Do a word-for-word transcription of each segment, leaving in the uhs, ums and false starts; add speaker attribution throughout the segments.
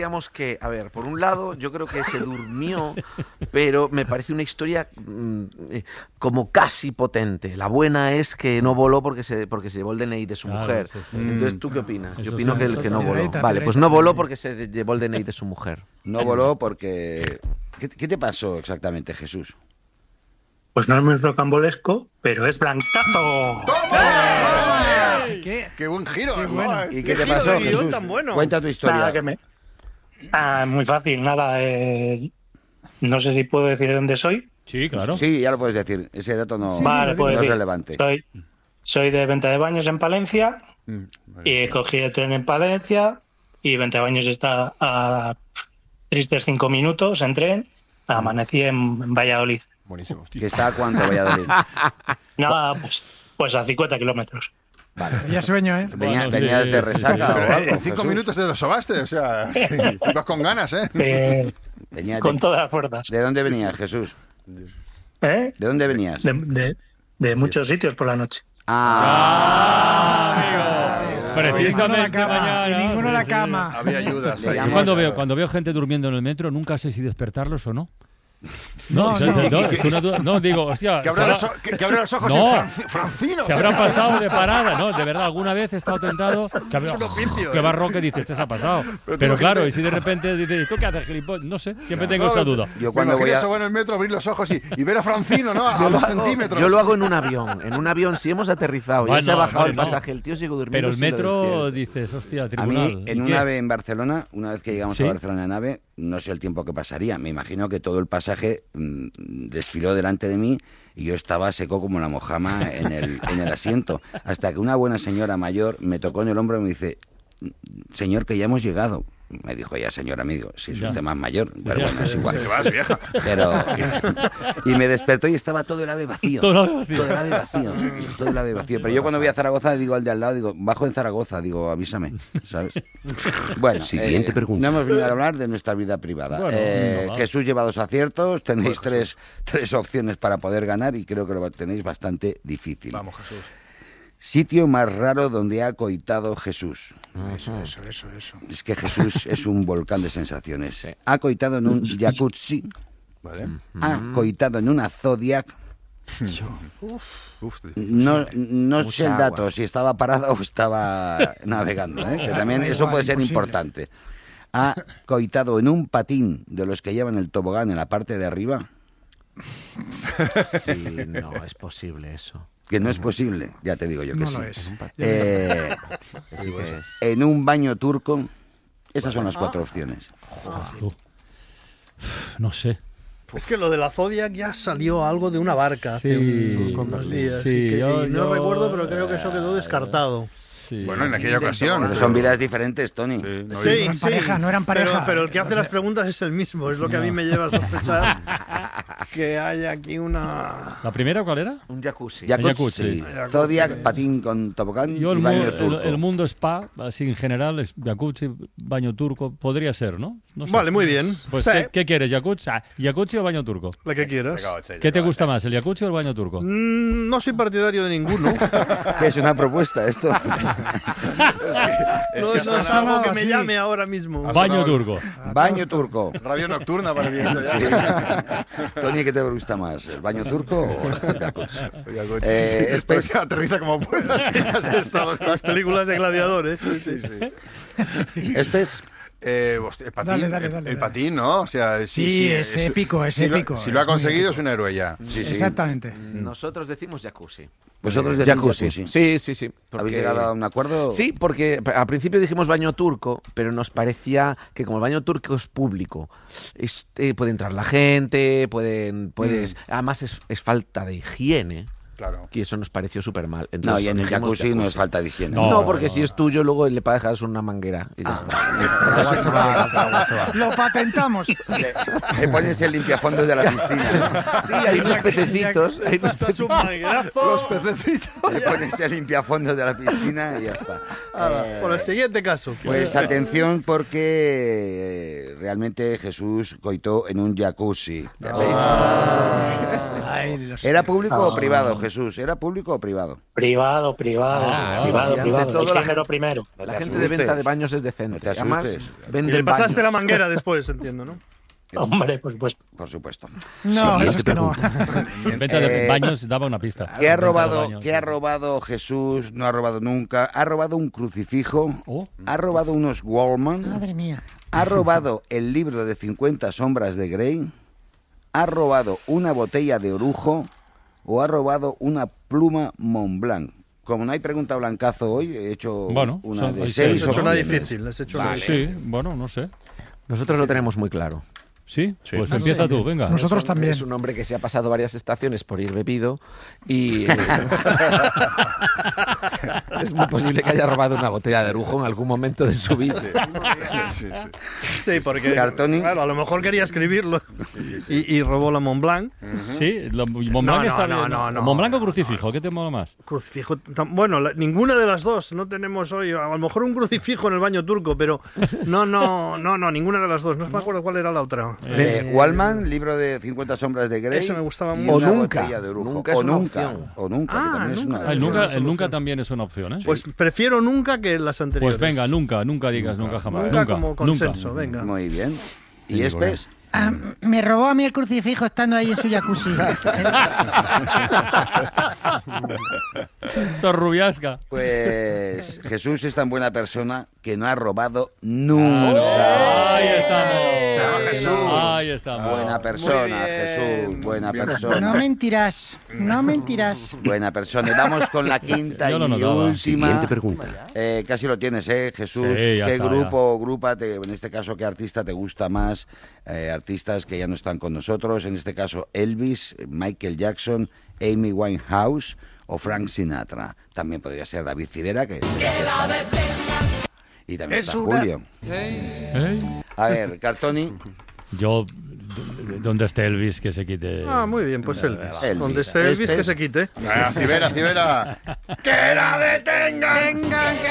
Speaker 1: Digamos que, a ver, por un lado, yo creo que se durmió, pero me parece una historia mmm, como casi potente. La buena es que no voló porque se porque se llevó el D N I de su
Speaker 2: Claro,
Speaker 1: mujer.
Speaker 2: sí, sí.
Speaker 1: Entonces, ¿tú qué opinas?
Speaker 2: Eso
Speaker 1: Yo opino
Speaker 2: sí,
Speaker 1: que el
Speaker 2: eso
Speaker 1: que no voló.
Speaker 3: Pedreta,
Speaker 1: Vale, pues
Speaker 3: pedreta,
Speaker 1: no voló
Speaker 3: pedreta.
Speaker 1: porque se llevó el D N I de su mujer.
Speaker 4: No voló porque... ¿Qué, qué te pasó exactamente, Jesús?
Speaker 5: Pues no es muy rocambolesco, pero es blancazo.
Speaker 3: ¿Qué?
Speaker 6: ¡Qué buen giro!
Speaker 3: Qué
Speaker 6: ¿no?
Speaker 3: bueno.
Speaker 4: ¿Y
Speaker 6: ¡Qué
Speaker 4: qué te
Speaker 6: giro
Speaker 4: pasó,
Speaker 6: de guión
Speaker 4: Jesús?
Speaker 6: tan bueno!
Speaker 4: Cuenta tu historia.
Speaker 5: Nada, que me... Ah, muy fácil, nada. Eh... No sé si puedo decir de dónde soy.
Speaker 2: Sí, claro.
Speaker 4: Sí, ya lo puedes decir. Ese dato no,
Speaker 3: Sí,
Speaker 5: Vale,
Speaker 3: no
Speaker 5: pues
Speaker 4: no es
Speaker 5: decir,
Speaker 4: relevante.
Speaker 5: Soy, soy de Venta de Baños en Palencia
Speaker 6: Mm, vale.
Speaker 5: y cogí el tren en Palencia y Venta de Baños está a tristes cinco minutos en tren. Amanecí en, en Valladolid.
Speaker 6: Buenísimo.
Speaker 4: ¿Que está a cuánto, Valladolid?
Speaker 5: Nada, pues, pues a cincuenta kilómetros.
Speaker 3: Ya sueño, ¿eh?
Speaker 4: Venía,
Speaker 2: Bueno,
Speaker 4: ¿Venías
Speaker 2: sí,
Speaker 4: de
Speaker 2: sí,
Speaker 4: resaca
Speaker 2: sí.
Speaker 4: o
Speaker 6: Pero
Speaker 4: algo,
Speaker 6: en cinco
Speaker 4: Jesús?
Speaker 6: minutos te lo sobaste, o sea, ibas con ganas, ¿eh?
Speaker 5: Eh,
Speaker 4: Venía
Speaker 5: con
Speaker 4: de,
Speaker 5: todas las fuerzas.
Speaker 4: ¿De dónde venías, Jesús?
Speaker 5: ¿Eh?
Speaker 4: ¿De dónde venías?
Speaker 5: De, de, de muchos sitios por la noche.
Speaker 4: Ah,
Speaker 2: amigo.
Speaker 3: Y ninguno
Speaker 2: Precisamente
Speaker 3: la cama.
Speaker 2: mañana.
Speaker 3: Y ninguno
Speaker 2: sí,
Speaker 3: la
Speaker 2: sí.
Speaker 3: cama.
Speaker 6: Había ayudas.
Speaker 4: Le
Speaker 6: ahí.
Speaker 4: llamo-
Speaker 2: Cuando veo, cuando veo gente durmiendo en el metro, nunca sé si despertarlos o no.
Speaker 3: No,
Speaker 2: o sea,
Speaker 3: no.
Speaker 2: no, es una duda- no, digo, hostia,
Speaker 6: Que
Speaker 2: se
Speaker 6: abra
Speaker 2: habrá,
Speaker 6: los, o- que, que abra los ojos
Speaker 2: No.
Speaker 6: en Franci- Francino.
Speaker 2: se habrán pasado de parada, ¿no? De verdad, alguna vez he estado tentado. Que habrá,
Speaker 6: un oficio,
Speaker 2: qué
Speaker 6: ¿eh?
Speaker 2: barroque dices, te ha pasado.
Speaker 6: Pero
Speaker 2: Pero,
Speaker 6: tú
Speaker 2: claro,
Speaker 6: imagínate-
Speaker 2: y si de repente dices, ¿tú qué haces, gilipollas? No sé, siempre tengo
Speaker 6: No,
Speaker 2: esa
Speaker 6: te-
Speaker 2: duda.
Speaker 4: yo
Speaker 6: Cuando
Speaker 4: cuando voy a...
Speaker 6: eso en el metro, abrir los ojos y, y ver a Francino, ¿no? A, a
Speaker 1: Yo lo,
Speaker 6: dos
Speaker 1: hago,
Speaker 6: centímetros.
Speaker 1: yo lo hago en un avión. En un avión, si hemos aterrizado, ya
Speaker 2: Bueno,
Speaker 1: se ha bajado
Speaker 2: vale,
Speaker 1: el
Speaker 2: no.
Speaker 1: pasaje, el tío sigue durmiendo.
Speaker 2: Pero el
Speaker 1: sí lo
Speaker 2: metro
Speaker 1: despierto.
Speaker 2: dices, hostia,
Speaker 4: A
Speaker 2: tribunal.
Speaker 4: mí,
Speaker 2: ¿y
Speaker 4: en
Speaker 2: qué?
Speaker 4: un AVE en Barcelona, una vez que llegamos
Speaker 2: ¿Sí?
Speaker 4: a Barcelona en AVE, no sé el tiempo que pasaría. Me imagino que todo el pasaje mmm, desfiló delante de mí y yo estaba seco como la mojama en el, en el asiento. Hasta que una buena señora mayor me tocó en el hombro y me dice, señor, que ya hemos llegado. Me dijo ya, señora, me dijo, si es
Speaker 2: Ya.
Speaker 4: usted más mayor, pero
Speaker 2: Ya.
Speaker 4: bueno, es igual.
Speaker 6: ¿Qué vas, vieja?
Speaker 4: Pero, y me despertó y estaba todo el AVE vacío.
Speaker 2: Todo el AVE vacío.
Speaker 4: Todo el AVE vacío. Todo el AVE vacío. Pero yo cuando voy a Zaragoza digo al de al lado, digo, bajo en Zaragoza, digo, avísame, ¿sabes? Bueno,
Speaker 7: Siguiente
Speaker 4: eh,
Speaker 7: pregunta.
Speaker 4: no hemos venido a hablar de nuestra vida privada.
Speaker 2: Bueno,
Speaker 4: Eh,
Speaker 2: no, va.
Speaker 4: Jesús lleva dos aciertos, tenéis tres, tres opciones para poder ganar y creo que lo tenéis bastante difícil.
Speaker 6: Vamos, Jesús.
Speaker 4: Sitio más raro donde ha coitado Jesús.
Speaker 6: Eso, eso, eso, eso.
Speaker 4: Es que Jesús es un volcán de sensaciones. Ha coitado en un jacuzzi,
Speaker 6: Vale.
Speaker 4: ha coitado en una Zodiac.
Speaker 6: Uf,
Speaker 4: No, no
Speaker 1: Mucha
Speaker 4: sé el
Speaker 1: agua.
Speaker 4: dato, si estaba parado o estaba navegando, ¿eh? Que también
Speaker 3: Da
Speaker 4: eso
Speaker 3: igual,
Speaker 4: puede ser
Speaker 3: imposible.
Speaker 4: importante. Ha coitado en un patín de los que llevan el tobogán en la parte de arriba,
Speaker 1: Sí, no, es posible eso.
Speaker 4: que no es posible, ya te digo yo que
Speaker 3: No
Speaker 4: sí.
Speaker 3: lo es.
Speaker 4: Eh,
Speaker 1: Sí que es.
Speaker 4: en un baño turco, esas son las cuatro opciones.
Speaker 2: Ostras, tú. Uf, No sé.
Speaker 8: Es que lo de la Zodiac ya salió algo de una barca hace
Speaker 2: Sí,
Speaker 8: un- unos días.
Speaker 2: sí,
Speaker 8: y que-
Speaker 2: yo-
Speaker 8: y no
Speaker 2: yo-
Speaker 8: recuerdo, pero creo que eso quedó descartado.
Speaker 2: Sí.
Speaker 6: Bueno, en aquella ocasión.
Speaker 4: Pero son vidas diferentes, Tony.
Speaker 6: Sí, no
Speaker 8: Sí,
Speaker 6: hay-
Speaker 3: eran pareja, no eran pareja.
Speaker 8: Pero, pero el que hace
Speaker 3: O sea-
Speaker 8: las preguntas es el mismo. Es lo que a mí me lleva a sospechar que hay aquí una...
Speaker 2: ¿La primera cuál era?
Speaker 1: Un jacuzzi.
Speaker 4: Jacuzzi,
Speaker 2: jacuzzi.
Speaker 4: Zodiac, patín con tobogán
Speaker 2: Yo
Speaker 4: y
Speaker 2: el, mu-
Speaker 4: baño
Speaker 2: el-
Speaker 4: turco.
Speaker 2: el mundo spa, así en general, es jacuzzi, baño turco, podría ser, ¿no? No sé.
Speaker 8: Vale, muy bien.
Speaker 2: Pues,
Speaker 8: Sí,
Speaker 2: ¿qué, qué quieres, jacuzzi? Ah, ¿Jacuzzi o baño turco?
Speaker 8: la que quieras.
Speaker 2: ¿Qué te gusta más, el jacuzzi o el baño turco?
Speaker 8: Mm, No soy partidario de ninguno.
Speaker 4: ¿Qué es una propuesta esto?
Speaker 6: Es
Speaker 8: no
Speaker 6: que
Speaker 8: no
Speaker 6: suena
Speaker 8: es algo que
Speaker 3: así.
Speaker 8: me llame ahora mismo.
Speaker 6: Ha
Speaker 2: Baño
Speaker 6: sonado-
Speaker 2: turco.
Speaker 4: Baño turco.
Speaker 6: Radio nocturna para bien.
Speaker 4: Sí. Tony, ¿qué te gusta más? ¿El baño turco o el jacuzzi?
Speaker 6: Oiga, coche,
Speaker 4: Eh,
Speaker 6: sí, sí.
Speaker 4: es
Speaker 6: Pero
Speaker 4: pes-
Speaker 6: que aterriza como puedas. Sí, has estado-
Speaker 8: Las películas de gladiadores.
Speaker 6: Sí, sí.
Speaker 4: ¿Este es?
Speaker 6: Eh, hostia, el patín,
Speaker 3: Dale, dale,
Speaker 6: el-
Speaker 3: dale,
Speaker 6: el
Speaker 3: dale.
Speaker 6: patín, ¿no? O sea, sí,
Speaker 3: Sí,
Speaker 6: sí,
Speaker 3: es épico, es
Speaker 6: si lo-
Speaker 3: épico,
Speaker 6: si lo ha
Speaker 3: es muy
Speaker 6: conseguido,
Speaker 3: épico.
Speaker 6: es un héroe ya.
Speaker 4: Sí, sí.
Speaker 3: Exactamente.
Speaker 1: Nosotros decimos jacuzzi.
Speaker 4: ¿Vosotros decís
Speaker 1: Jacuzzi.
Speaker 4: jacuzzi?
Speaker 1: Sí, sí, sí.
Speaker 4: ¿Habéis
Speaker 1: porque-
Speaker 4: llegado a un acuerdo?
Speaker 1: Sí, porque al principio dijimos baño turco, pero nos parecía que como el baño turco es público, este, puede entrar la gente, pueden, puedes, además es, es falta de higiene,
Speaker 6: Claro.
Speaker 1: que eso nos pareció súper mal.
Speaker 4: No,
Speaker 1: Entonces
Speaker 4: y en el
Speaker 1: dijimos
Speaker 4: jacuzzi no es falta de higiene.
Speaker 1: No,
Speaker 2: No,
Speaker 1: porque
Speaker 2: no.
Speaker 1: si es tuyo, luego le puedes dejar una manguera y ya está.
Speaker 7: El agua se va, el agua se va.
Speaker 3: Lo patentamos.
Speaker 4: Le pones el limpiafondos de la piscina.
Speaker 1: Sí, hay unos pececitos. Hay unos
Speaker 8: Pasas un manguerazo.
Speaker 6: Los pececitos.
Speaker 4: Le pones el limpiafondos de la piscina y ya está.
Speaker 8: Hala,
Speaker 4: Eh,
Speaker 8: por el siguiente caso.
Speaker 4: Pues atención porque eh, realmente Jesús coitó en un jacuzzi.
Speaker 3: Ay, los-
Speaker 4: ¿Era público o privado, Jesús? ¿Era público o privado?
Speaker 5: Privado, privado,
Speaker 2: Ah,
Speaker 5: privado,
Speaker 1: sí,
Speaker 5: privado.
Speaker 1: ante todo
Speaker 5: El
Speaker 1: la
Speaker 5: género primero.
Speaker 4: No
Speaker 1: La
Speaker 4: te
Speaker 1: gente de
Speaker 4: asustes.
Speaker 1: venta de baños es decente.
Speaker 4: No te
Speaker 1: Además,
Speaker 4: asustes.
Speaker 8: Y
Speaker 1: venden
Speaker 8: le pasaste
Speaker 1: baños.
Speaker 8: la manguera después, entiendo, ¿no?
Speaker 5: Hombre, por supuesto.
Speaker 4: Por supuesto.
Speaker 3: No,
Speaker 1: Sí,
Speaker 3: eso
Speaker 1: no
Speaker 3: es
Speaker 1: te
Speaker 3: que no.
Speaker 2: En venta de
Speaker 4: Eh,
Speaker 2: baños daba una pista.
Speaker 4: ¿Qué ha
Speaker 2: Venta de
Speaker 4: robado,
Speaker 2: baños.
Speaker 4: ¿Qué ha robado Jesús? No ha robado nunca. Ha robado un crucifijo.
Speaker 2: Oh.
Speaker 4: Ha robado unos Wallman.
Speaker 3: Madre mía.
Speaker 4: Ha robado el libro de cincuenta sombras de Grey. Ha robado una botella de orujo. O ha robado una pluma Montblanc. Como no hay pregunta blancazo hoy, he hecho
Speaker 2: Bueno,
Speaker 4: una
Speaker 2: son-
Speaker 4: de
Speaker 2: hay
Speaker 4: seis.
Speaker 2: seis,
Speaker 8: Has hecho
Speaker 4: o
Speaker 8: una
Speaker 4: nueve.
Speaker 8: difícil, has hecho una
Speaker 4: Vale.
Speaker 8: difícil.
Speaker 2: Sí, bueno, no sé.
Speaker 1: Nosotros lo tenemos muy claro.
Speaker 2: ¿Sí?
Speaker 7: Sí.
Speaker 2: Pues
Speaker 7: No
Speaker 2: empieza
Speaker 3: sé.
Speaker 2: tú, venga.
Speaker 3: Nosotros
Speaker 1: Es un-
Speaker 3: también.
Speaker 1: Es un hombre que se ha pasado varias estaciones por ir bebido y eh, es muy posible que haya robado una botella de orujo en algún momento de su vida.
Speaker 6: Sí, sí.
Speaker 8: Sí, porque
Speaker 4: Cartoni.
Speaker 8: claro, a lo mejor quería escribirlo y, y robó la Montblanc.
Speaker 2: Sí, lo, Montblanc
Speaker 8: No, no,
Speaker 2: está
Speaker 8: no,
Speaker 2: bien.
Speaker 8: no, no.
Speaker 2: ¿Montblanc o crucifijo? ¿Qué te mola más?
Speaker 8: Crucifijo. tam- Bueno, la- ninguna de las dos. No tenemos hoy. A lo mejor un crucifijo en el baño turco, pero no, no, no, no, ninguna de las dos. No me acuerdo cuál era la otra.
Speaker 4: Eh, Wallman, libro de cincuenta sombras de Grey.
Speaker 8: Ese me gustaba
Speaker 4: y
Speaker 8: mucho.
Speaker 1: O
Speaker 4: una
Speaker 1: nunca.
Speaker 4: botella de orujo.
Speaker 1: Nunca es
Speaker 4: o
Speaker 1: una
Speaker 4: nunca.
Speaker 1: opción.
Speaker 4: O nunca,
Speaker 8: Ah,
Speaker 4: que también es
Speaker 8: nunca.
Speaker 4: una
Speaker 2: Ah, el
Speaker 8: no,
Speaker 2: nunca,
Speaker 8: no,
Speaker 2: el
Speaker 8: solución.
Speaker 2: nunca también es una opción, ¿eh?
Speaker 8: Pues prefiero nunca que las anteriores.
Speaker 2: Pues venga, nunca, nunca digas nunca, jamás.
Speaker 8: Nunca,
Speaker 2: Nunca,
Speaker 8: como consenso, venga.
Speaker 4: Muy bien.
Speaker 2: Sí,
Speaker 4: ¿Y Espes?
Speaker 3: Ah, me robó a mí el crucifijo estando ahí en su jacuzzi.
Speaker 2: Sos rubiasca.
Speaker 4: Pues Jesús es tan buena persona que no ha robado nunca.
Speaker 2: Ahí estamos.
Speaker 6: Se llama Jesús.
Speaker 2: Ahí estamos.
Speaker 4: Buena persona,
Speaker 8: bien.
Speaker 4: Jesús. Buena
Speaker 6: Bien.
Speaker 4: persona.
Speaker 3: No mentirás, no mentirás.
Speaker 4: Buena persona. Y vamos con la quinta
Speaker 2: Yo lo
Speaker 4: y
Speaker 2: notaba.
Speaker 4: última.
Speaker 1: Siguiente pregunta.
Speaker 4: Eh, casi lo tienes, ¿eh, Jesús?
Speaker 2: Sí, ya
Speaker 4: ¿Qué
Speaker 2: está,
Speaker 4: grupo o grupa, te- en este caso, qué artista te gusta más? Eh, artistas que ya no están con nosotros, en este caso Elvis, Michael Jackson, Amy Winehouse o Frank Sinatra. También podría ser David Civera, que... Y también
Speaker 8: Es
Speaker 4: está
Speaker 8: una-
Speaker 4: Julio.
Speaker 2: ¿Eh?
Speaker 4: A ver, Cartoni.
Speaker 2: Yo, d- donde esté Elvis, que se quite.
Speaker 8: Ah, muy bien, pues Elvis.
Speaker 4: Elvis.
Speaker 8: Donde esté Elvis,
Speaker 4: Este
Speaker 8: que
Speaker 4: es-
Speaker 8: se quite.
Speaker 6: Ah, Civera, Civera. ¡Que la detengan!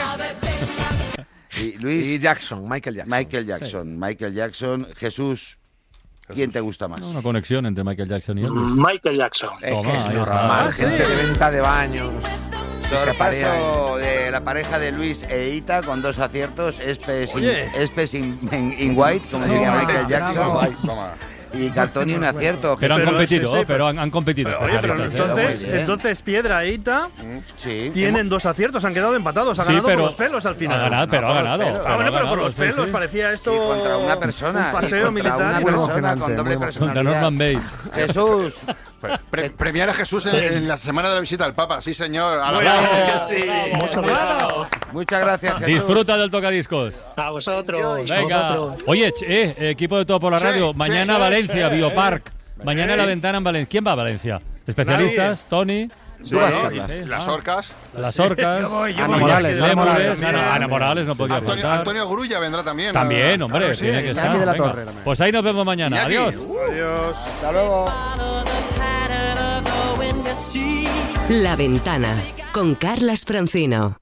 Speaker 4: Y Luis,
Speaker 1: Y Jackson, Michael Jackson.
Speaker 4: Michael Jackson. Michael Jackson. Jesús, ¿quién te gusta más?
Speaker 2: Una conexión entre Michael Jackson y Elvis.
Speaker 5: Michael Jackson.
Speaker 1: Es
Speaker 2: Toma,
Speaker 1: que es
Speaker 2: ahí
Speaker 1: normal,
Speaker 8: está.
Speaker 1: gente de venta de baños. que se aparea
Speaker 4: Sorpaso de la pareja de Luis e Ita con dos aciertos. Espes in,
Speaker 8: Oye.
Speaker 4: Espes in, in- in white, como diría
Speaker 3: Toma,
Speaker 4: Michael Jackson.
Speaker 3: bravo.
Speaker 6: Toma.
Speaker 4: Y Cartoni un acierto.
Speaker 2: Pero han
Speaker 8: Pero
Speaker 2: competido,
Speaker 8: sí, sí,
Speaker 2: pero han, han competido.
Speaker 8: Pero, oye, pero
Speaker 2: especialistas, ¿eh?
Speaker 8: entonces,
Speaker 4: Muy bien.
Speaker 8: entonces Piedra e Ita
Speaker 4: Sí.
Speaker 8: tienen dos aciertos, han quedado empatados. Ha
Speaker 2: Sí,
Speaker 8: ganado
Speaker 2: pero-
Speaker 8: por los pelos al final.
Speaker 2: Ha ganado, pero
Speaker 4: No,
Speaker 2: ha
Speaker 4: por los
Speaker 2: ganado.
Speaker 4: pelos.
Speaker 8: Ah,
Speaker 2: pero
Speaker 8: bueno,
Speaker 2: ha
Speaker 8: pero por
Speaker 2: ganado,
Speaker 8: los
Speaker 2: sí,
Speaker 8: pelos
Speaker 2: sí.
Speaker 8: parecía esto
Speaker 4: Y contra una persona.
Speaker 8: un paseo
Speaker 4: y contra
Speaker 8: militar.
Speaker 4: Una
Speaker 7: Muy
Speaker 4: persona
Speaker 7: emocionante,
Speaker 4: con doble
Speaker 7: muy
Speaker 2: Contra
Speaker 4: personalidad.
Speaker 2: Norman Bates.
Speaker 4: Jesús.
Speaker 6: Pre- pre- premiar a Jesús en, en la semana de la visita al Papa. Sí, señor. A la
Speaker 8: Muy
Speaker 6: brava.
Speaker 8: bien, sí.
Speaker 3: Claro.
Speaker 4: Muchas gracias, Jesús.
Speaker 2: Disfruta del tocadiscos.
Speaker 5: A vosotros.
Speaker 2: Venga.
Speaker 5: vosotros.
Speaker 2: Oye, ch- eh, equipo de todo por la
Speaker 6: Sí,
Speaker 2: radio.
Speaker 6: sí,
Speaker 2: Mañana
Speaker 6: sí,
Speaker 2: Valencia,
Speaker 6: sí,
Speaker 2: Biopark. Mañana la ventana en Valencia. ¿Quién va a Valencia? Especialistas, Tony,
Speaker 6: Sí,
Speaker 1: vas,
Speaker 6: ¿no?
Speaker 1: Carlas.
Speaker 6: Y las orcas.
Speaker 2: las orcas,
Speaker 8: Yo voy, yo
Speaker 7: Ana
Speaker 8: voy.
Speaker 7: Morales,
Speaker 8: Ya
Speaker 7: Ana
Speaker 8: que
Speaker 7: Morales.
Speaker 8: Lémules,
Speaker 2: Ana,
Speaker 8: mira.
Speaker 2: Ana Morales no podía
Speaker 6: Antonio,
Speaker 2: faltar.
Speaker 6: Antonio Grulla vendrá también.
Speaker 2: También,
Speaker 6: Ah,
Speaker 2: hombre,
Speaker 8: claro, sí,
Speaker 2: tiene que
Speaker 8: Iñaki
Speaker 2: estar.
Speaker 7: de la
Speaker 2: Venga.
Speaker 7: Torre también.
Speaker 2: Pues ahí nos vemos mañana.
Speaker 6: Iñaki.
Speaker 2: Adiós.
Speaker 8: Adiós.
Speaker 4: Hasta luego.
Speaker 9: La Ventana con Carlas Francino.